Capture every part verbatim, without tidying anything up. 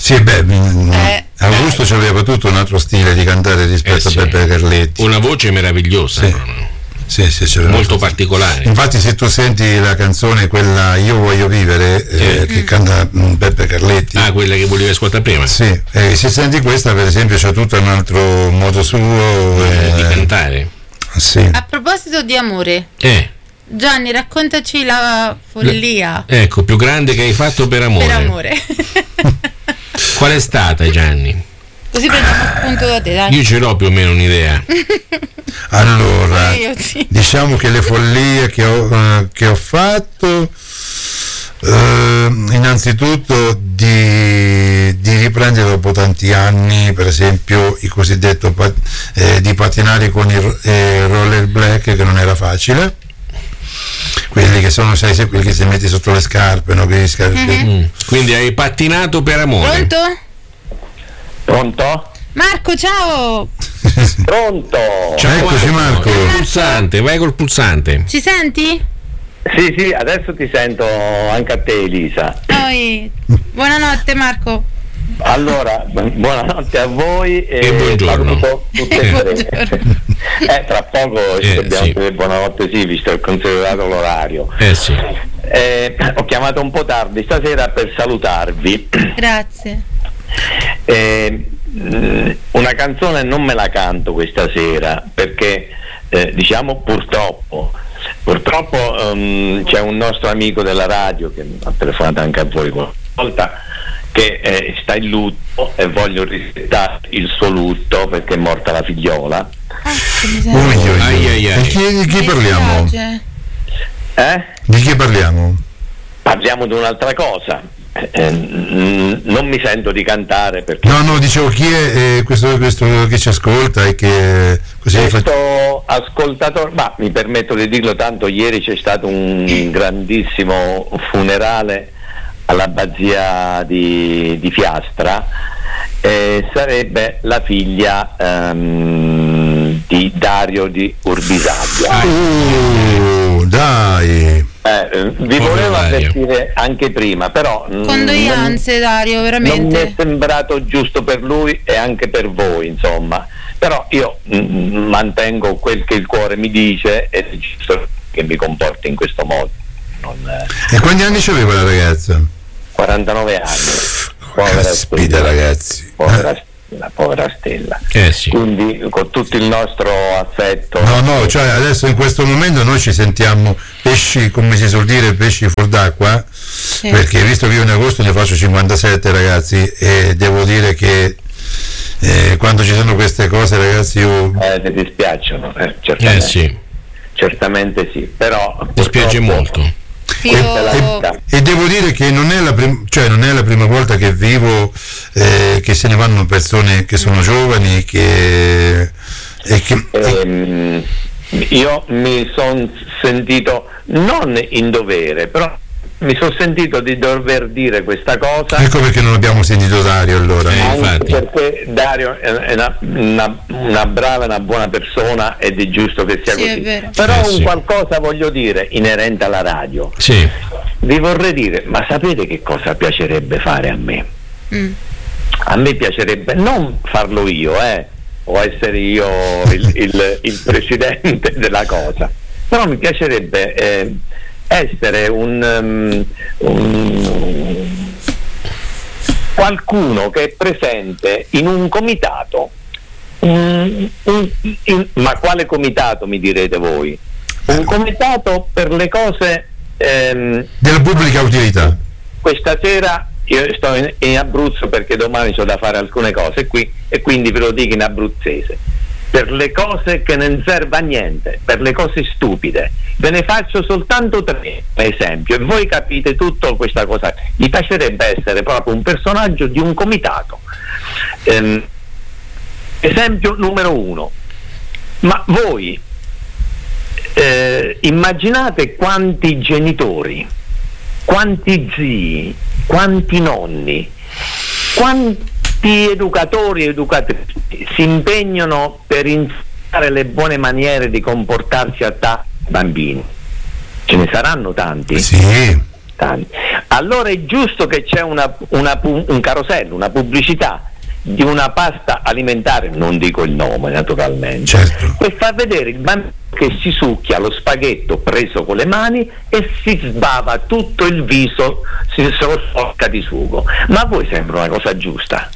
Sì, beh, eh, Augusto ci aveva tutto un altro stile di cantare rispetto eh sì. a Beppe Carletti. Una voce meravigliosa, sì. proprio. Sì, sì, c'era molto tutto. particolare. Infatti se tu senti la canzone quella Io voglio vivere eh, eh. che canta mh, Beppe Carletti, ah, quella che volevi ascoltare prima, sì, eh, se senti questa per esempio c'è tutto un altro modo suo eh, eh, di cantare. Sì. A proposito di amore, eh. Gianni, raccontaci la follia. Le, ecco, più grande che hai fatto per amore. Per amore. Qual è stata, Gianni? Così prendiamo spunto da te, dai. Io ce l'ho più o meno un'idea. Allora, io sì. diciamo che le follie che ho, uh, che ho fatto, uh, innanzitutto di, di riprendere dopo tanti anni, per esempio, il cosiddetto pat, eh, di pattinare con il eh, roller black, che non era facile. Quelli che sono, sai, quelli che si metti sotto le scarpe, no? Che scarpe. Mm-hmm. Quindi hai pattinato per amore. Pronto? Pronto? Marco, ciao! Pronto? Ciao, eccoci Marco. Col pulsante, vai col pulsante. Ci senti? Sì, sì, adesso ti sento anche a te, Elisa. Oi. Buonanotte Marco. Allora, buonanotte a voi e, e buongiorno. Tutte e tre. eh, tra poco ci eh, dobbiamo sì. dire buonanotte, sì, visto il considerato l'orario. Eh sì. Eh, ho chiamato un po' tardi stasera per salutarvi. Grazie. Eh, una canzone non me la canto questa sera perché eh, diciamo purtroppo purtroppo um, c'è un nostro amico della radio che ha telefonato anche a voi qualche volta che eh, sta in lutto e voglio rispettare il suo lutto perché è morta la figliola. Ah, Oh, ai, ai, ai. Di chi, di chi parliamo? Eh? Di chi parliamo? Parliamo di un'altra cosa. Eh, non mi sento di cantare perché no no dicevo chi è eh, questo, questo che ci ascolta e che così questo ascoltatore, ma mi permetto di dirlo, tanto ieri c'è stato un grandissimo funerale all'abbazia di, di Fiastra, eh, sarebbe la figlia um, di Dario di Urbisaglia. Oh, dai. Eh, vi Povero volevo Dario. avvertire anche prima, però Condoglianze non, Dario, veramente. non mi è sembrato giusto per lui e anche per voi, insomma. Però io mm, mantengo quel che il cuore mi dice ed è giusto che mi comporti in questo modo. Non, eh. E quanti anni c'aveva la ragazza? quarantanove anni. Povera Caspita, Stella. ragazzi. Povera Stella, povera Stella. Eh sì. Quindi con tutto il nostro affetto. No, no, cioè adesso in questo momento noi ci sentiamo pesci, come si suol dire, pesci fuor d'acqua, Sì. perché visto che io in agosto ne faccio cinquantasette, ragazzi, e devo dire che eh, quando ci sono queste cose, ragazzi, io... Eh, ti dispiacciono, eh, Eh certamente. sì. Certamente sì, però Mi spiace purtroppo- molto. Io... E, e devo dire che non è la, prim- cioè non è la prima volta che vivo eh, che se ne vanno persone che sono giovani che, e che Ehm, io mi sono sentito non in dovere, però mi sono sentito di dover dire questa cosa. ecco perché non abbiamo sentito Dario allora. Eh, Anche infatti. perché Dario è una, una, una brava, una buona persona ed è giusto che sia Sì, così. è vero. Però Eh, un sì. qualcosa voglio dire inerente alla radio. Sì. Vi vorrei dire, ma sapete che cosa piacerebbe fare a me? Mm. A me piacerebbe non farlo io, eh, o essere io il, il, il presidente della cosa, però mi piacerebbe eh, essere un, um, un qualcuno che è presente in un comitato. Un, un, in, ma quale comitato, mi direte voi? Un comitato per le cose ehm, Della pubblica utilità. questa sera io sto in, in Abruzzo perché domani c'ho da fare alcune cose qui e quindi ve lo dico in abruzzese. Per le cose che non serve a niente, per le cose stupide, ve ne faccio soltanto tre esempio e voi capite tutta questa cosa. Mi piacerebbe essere proprio un personaggio di un comitato. Ehm, esempio numero uno, ma voi eh, immaginate quanti genitori, quanti zii, quanti nonni, quanti educatori e educatrici si impegnano per insegnare le buone maniere di comportarsi a tanti bambini. Ce ne saranno tanti? Sì. Tanti. Allora è giusto che c'è una, una, un carosello, una pubblicità di una pasta alimentare, non dico il nome naturalmente, certo, per far vedere il bambino che si succhia lo spaghetto preso con le mani e si sbava tutto il viso, si sporca di sugo. Ma a voi sembra una cosa giusta?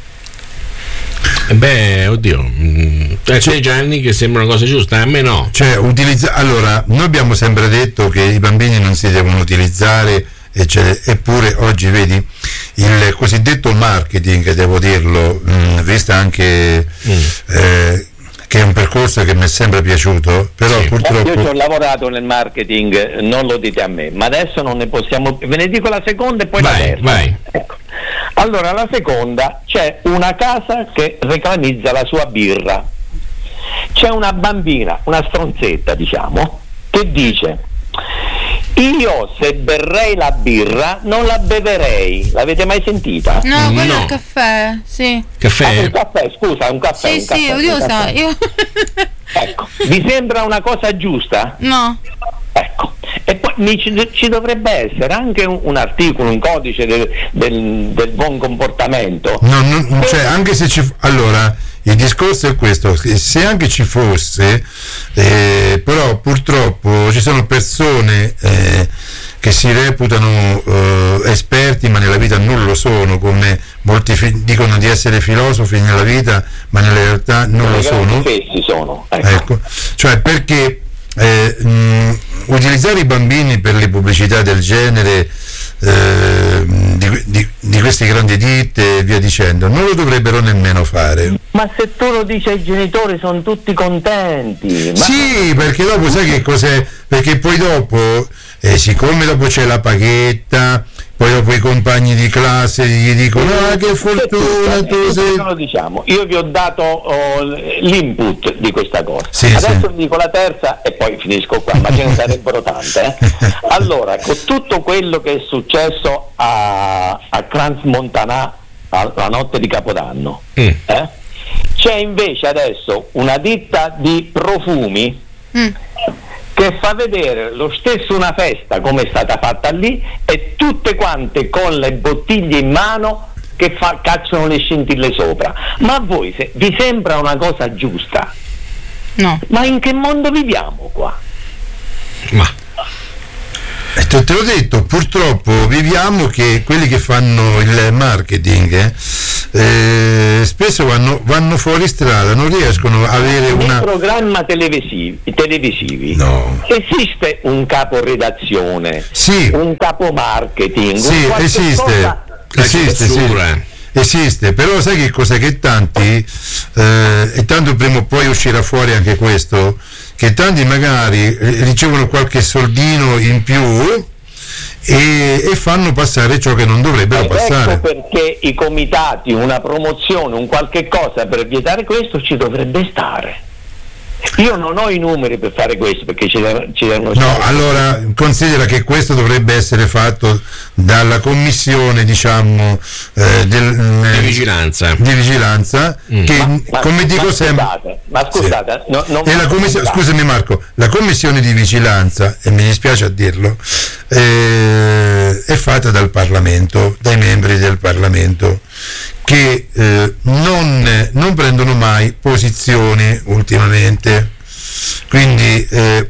Beh, oddio, mh, c'è Gianni che sembra una cosa giusta, a me no. Cioè, utilizza- allora, noi abbiamo sempre detto che i bambini non si devono utilizzare, eccetera. Eppure oggi vedi il cosiddetto marketing, devo dirlo, mh, vista anche mm. eh, che è un percorso che mi è sempre piaciuto, però sì, purtroppo io ci ho lavorato nel marketing, non lo dite a me, ma adesso non ne possiamo, ve ne dico la seconda e poi vai, la terza. Vai. Ecco. Allora, la seconda, c'è una casa che reclamizza la sua birra, c'è una bambina, una stronzetta diciamo, che dice: io se berrei la birra non la beverei. L'avete mai sentita? No, quello No. è il caffè, sì. Caffè? Ah, un caffè, scusa, un caffè. Sì, un sì, caffè, io un so, caffè. io... Ecco, vi sembra una cosa giusta? No. Ecco, e poi mi ci, ci dovrebbe essere anche un, un articolo, un codice del, del, del buon comportamento. no, no, cioè, anche se ci allora il discorso è questo, che se anche ci fosse, eh, però purtroppo ci sono persone eh, che si reputano eh, esperti ma nella vita non lo sono, come molti fi- dicono di essere filosofi nella vita ma nella realtà non lo sono. Fessi sono. Ecco. Ecco, cioè perché eh, mh, utilizzare i bambini per le pubblicità del genere eh, di, di, di queste grandi ditte e via dicendo non lo dovrebbero nemmeno fare. Ma se tu lo dici ai genitori sono tutti contenti. Ma... Sì, perché dopo sai che cos'è? Perché poi dopo eh, siccome dopo c'è la paghetta, poi dopo i compagni di classe gli dicono ah che fortuna tu sei. Lo diciamo, io vi ho dato oh, l'input di questa cosa. Sì, adesso sì. vi dico la terza e poi finisco qua, ma ce ne sarebbero tante. Eh? Allora, con tutto quello che è successo a, a Crans-Montana la notte di Capodanno, Mm. eh? C'è invece adesso una ditta di profumi Mm. che fa vedere lo stesso una festa come è stata fatta lì e tutte quante con le bottiglie in mano che fa, cacciano le scintille sopra. Ma a voi se, vi sembra una cosa giusta? No. Ma in che mondo viviamo qua? Ma Eh, te te l'ho detto, purtroppo viviamo che quelli che fanno il marketing eh, eh, spesso vanno, vanno fuori strada, non riescono a avere Nei una... programma televisivi, televisivi No. esiste un capo redazione, Sì. un capo marketing, Sì, un qualche esiste, cosa... esiste, sì. censura. Esiste, però sai che cosa? Che tanti, eh, e tanto prima o poi uscirà fuori anche questo, che tanti magari eh, ricevono qualche soldino in più e, e fanno passare ciò che non dovrebbero Ed passare. ecco perché i comitati, una promozione, un qualche cosa per vietare questo ci dovrebbe stare. Io non ho i numeri per fare questo perché ci devono, ci devono No, stare. allora considera che questo dovrebbe essere fatto dalla commissione, diciamo, eh, del, Di eh, vigilanza. di vigilanza, Mm. che Ma- ma- come dico ma sempre scusate, ma scusate, no, non- e la commissione, scusami Marco, la commissione di vigilanza, e mi dispiace a dirlo, eh, è fatta dal Parlamento, dai membri del Parlamento, che eh, non, non prendono mai posizioni ultimamente, quindi eh,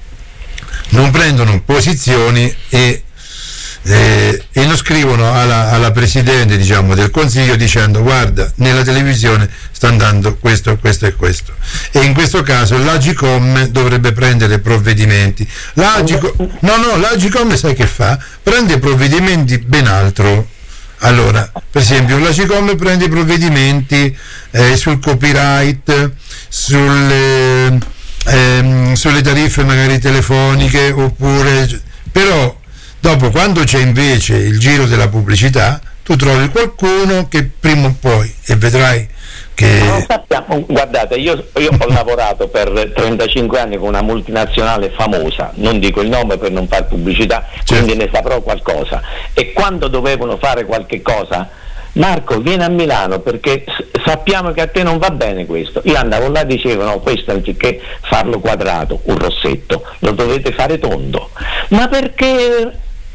non prendono posizioni e Eh, e lo scrivono alla, alla Presidente, diciamo, del Consiglio dicendo guarda, nella televisione sta andando questo, questo e questo, e in questo caso l'Agicom dovrebbe prendere provvedimenti. L'Agicom, no no, l'Agicom sai che fa? Prende provvedimenti ben altro. Allora, per esempio, l'Agicom prende provvedimenti eh, sul copyright, sulle, ehm, sulle tariffe magari telefoniche, oppure però dopo, quando c'è invece il giro della pubblicità, tu trovi qualcuno che prima o poi, e vedrai che... Non sappiamo, guardate, io, io ho lavorato per trentacinque anni con una multinazionale famosa, non dico il nome per non fare pubblicità, Certo. quindi ne saprò qualcosa. E quando dovevano fare qualche cosa, Marco, vieni a Milano perché s- sappiamo che a te non va bene questo. Io andavo là e dicevano questo anziché farlo quadrato, un rossetto, lo dovete fare tondo. Ma perché...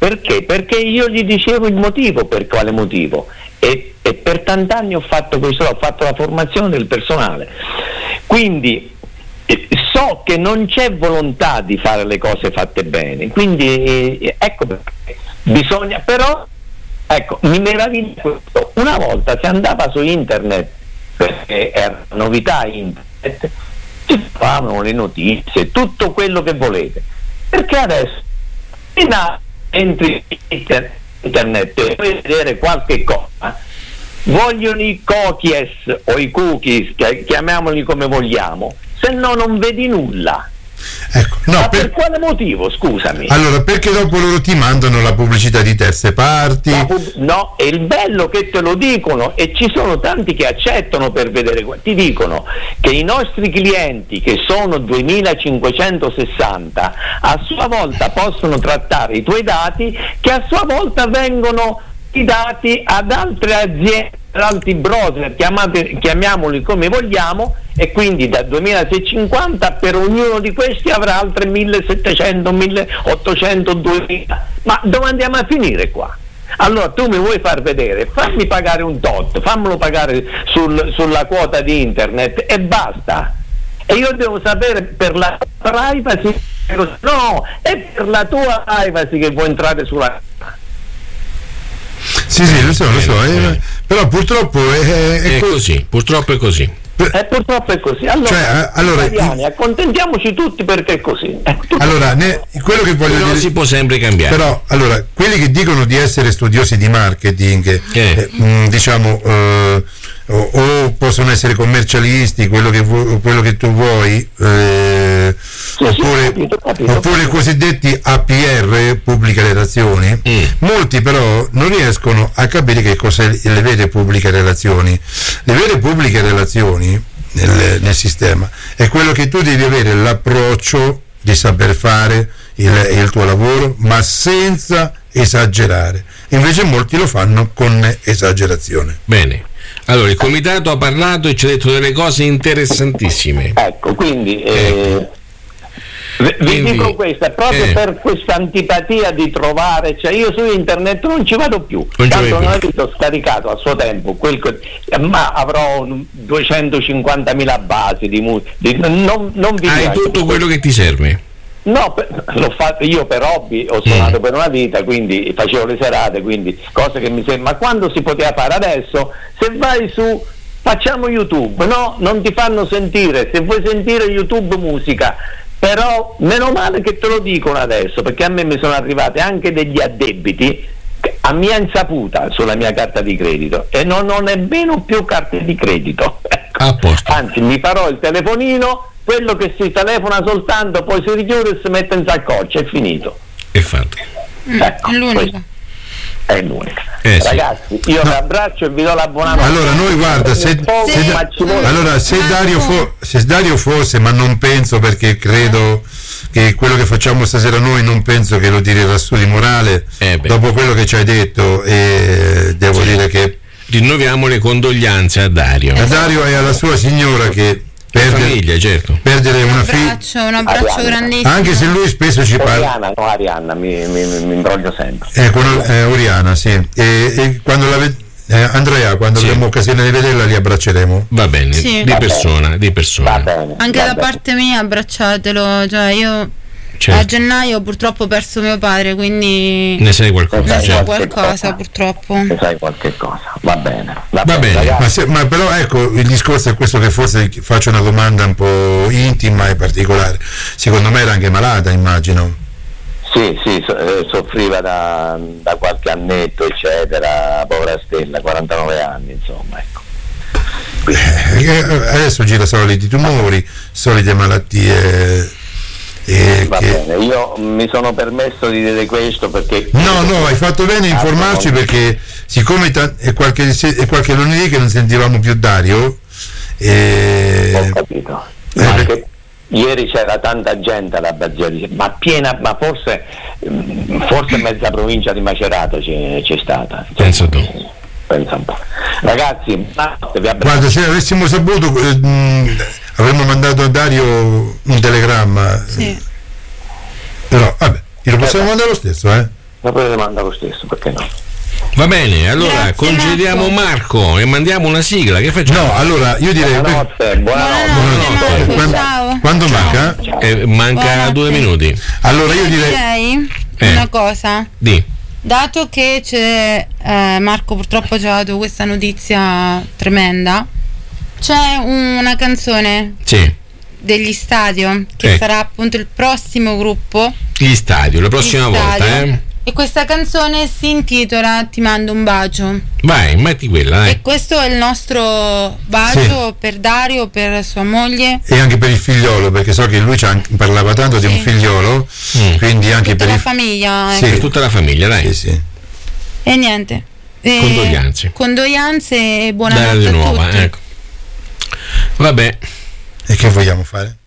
Perché? Perché io gli dicevo il motivo, per quale motivo, e, e per tanti anni ho fatto questo, ho fatto la formazione del personale, quindi eh, so che non c'è volontà di fare le cose fatte bene, quindi eh, ecco perché bisogna, però ecco, mi meraviglia questo, una volta si andava su internet, perché era novità internet, ci trovavano le notizie, tutto quello che volete, perché adesso entri in internet e puoi vedere qualche cosa, vogliono i cookies o i cookies, chiamiamoli come vogliamo, se no non vedi nulla. Ecco, no, ma per... per quale motivo, scusami? Allora, perché dopo loro ti mandano la pubblicità di terze parti. Pub... No, è il bello che te lo dicono, e ci sono tanti che accettano per vedere, ti dicono che i nostri clienti, che sono duemilacinquecentosessanta, a sua volta possono trattare i tuoi dati, che a sua volta vengono dati ad altre aziende, ad altri browser, chiamate, chiamiamoli come vogliamo, e quindi da duemilaseicentocinquanta per ognuno di questi avrà altre millesettecento, milleottocento, duemila. Ma dove andiamo a finire qua? Allora tu mi vuoi far vedere, fammi pagare un tot, fammelo pagare sul, sulla quota di internet e basta. E io devo sapere per la privacy, no, è per la tua privacy che vuoi entrare sulla... Sì, sì, lo so, lo so, eh, però purtroppo è, è, è così, purtroppo è così. Eh, purtroppo è così. Allora, cioè, allora italiani, accontentiamoci tutti perché è così. Allora, ne, quello che voglio non dire, si può sempre cambiare. Però, allora, quelli che dicono di essere studiosi di marketing, eh. Eh, mh, diciamo, eh, o, o possono essere commercialisti, quello che, vu- quello che tu vuoi, eh, sì, oppure, sì, capito, capito, oppure i cosiddetti A P R, pubbliche relazioni, mm. molti però non riescono a capire che cos'è le vere pubbliche relazioni. Le vere pubbliche relazioni nel, nel sistema è quello che tu devi avere l'approccio di saper fare il, il tuo lavoro, ma senza esagerare. Invece molti lo fanno con esagerazione. Bene. Allora, il comitato ha parlato e ci ha detto delle cose interessantissime. Ecco, quindi eh, vi Quindi, dico questo, proprio eh. per questa antipatia di trovare, cioè io su internet non ci vado più, Non ci tanto vai non più. ho scaricato a suo tempo quel che, ma avrò duecentocinquantamila basi di musica, non, non vi Hai piace tutto quello che ti serve. No, per, l'ho fatto io per hobby, ho suonato mm. per una vita, quindi facevo le serate, quindi cose che mi sembra, ma quando si poteva fare adesso, se vai su, facciamo YouTube, no, non ti fanno sentire, se vuoi sentire YouTube musica, però meno male che te lo dicono adesso, perché a me mi sono arrivati anche degli addebiti a mia insaputa sulla mia carta di credito, e non ho nemmeno più carte di credito, ecco. A posto. Anzi, mi farò il telefonino, quello che si telefona soltanto, poi si richiude e si mette in saccoccia, è finito. È fatto. Mm, Ecco, è l'unica. È l'unica. Eh, sì. Ragazzi, io No. vi abbraccio e vi do la buonanotte. Allora noi guarda, se, Poco, se- ma ci vuole- allora se Dario, fo- se Dario fosse, ma non penso, perché credo che quello che facciamo stasera noi non penso che lo tirerà su di morale, Eh beh. dopo quello che ci hai detto, e devo Sì. dire che Rinnoviamo le condoglianze a Dario. a Dario e alla sua signora che La perde, famiglia, certo. perdere Un una figlia, abbraccio, un abbraccio Arianna. grandissimo. anche se lui spesso ci parla. Oriana, no Arianna, mi, mi, mi, mi imbroglio sempre. Eh, con, eh, Oriana, sì. E, e quando la ved- eh, Andrea, quando Sì. avremo occasione di vederla, li abbracceremo. Va bene, Sì. di Va persona, di Va persona. bene. Anche va da bene. parte mia abbracciatelo, cioè io Certo. a gennaio purtroppo ho perso mio padre, quindi Ne sai qualcosa? ne Sai so qualche qualcosa cosa. purtroppo. Se sai qualche cosa, va bene. Va, Va bene. ragazzi. Ma, se- ma però ecco, il discorso è questo, che forse faccio una domanda un po' intima e particolare. Secondo me era anche malata, immagino. Sì, sì, so- eh, soffriva da, da qualche annetto, eccetera, povera Stella, quarantanove anni, insomma, ecco. Eh, adesso gira soliti tumori, solite malattie. eh, Va che- bene, io mi sono permesso di dire questo perché... No, no, hai fatto bene a informarci, Ah, no. perché siccome ta- è, qualche, se- è qualche lunedì che non sentivamo più Dario, eh, Ho capito. eh, Ma anche ieri c'era tanta gente alla Bazzia, ma piena, ma forse mm, forse mezza provincia di Macerato c'è, c'è stata. Pensa tu. Pensa un po'. Ragazzi, buonanotte, vi abbraccio. guarda, se avessimo saputo, eh, mh, avremmo mandato a Dario un telegramma. Sì. Però vabbè, glielo possiamo mandare lo stesso, eh? Ma poi le manda lo stesso, perché no? Va bene, allora Grazie, congediamo Marco. Marco e mandiamo una sigla. Che facciamo? No, allora io direi. Buonanotte, buonanotte. Buonanotte, Marco, Quando, ciao. quando manca? Eh, manca Buonanotte. due minuti. Allora io direi. direi Eh. una cosa. Di. Dato che c'è eh, Marco purtroppo ci ha dato questa notizia tremenda, c'è una canzone Sì. degli Stadio che Eh. sarà appunto il prossimo gruppo. Gli stadio, la prossima Gli volta, Stadio. eh. E questa canzone si intitola Ti mando un bacio. Vai, metti quella, dai. E questo è il nostro bacio per Dario, per sua moglie. E anche per il figliolo, perché so che lui c'ha- parlava tanto di Sì. un figliolo, Mm. quindi anche Tutta per la il famiglia. Sì. ecco. Per tutta la famiglia, dai. Sì, sì. E niente. E Condoglianze. Condoglianze e buonanotte Dai, di a nuova, tutti. ecco. Vabbè. E che vogliamo fare?